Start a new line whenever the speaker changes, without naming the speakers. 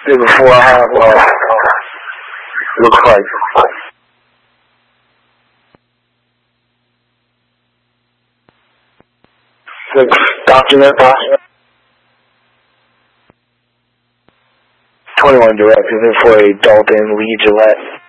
before I have, looks like document 21 directives for a Dalton Lee Gillette.